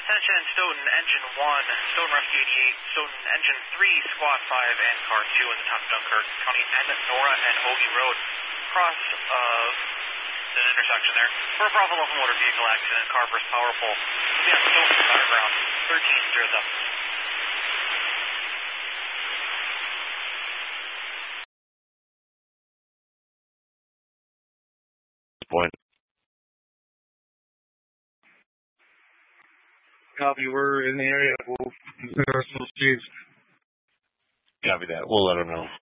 Attention, Stoughton, Engine 1, Stoughton Rescue 88, Stoughton, Engine 3, Squad 5, and Car 2 in the top of Dunkirk County and Nora and Hoagie Road. Cross of the intersection there. For a Bravo Alpha motor vehicle accident, car versus power pole. Yeah, Stoughton, underground, 1307. Point. Copy, we're in the area. We'll consider ourselves changed. Copy that. We'll let them know.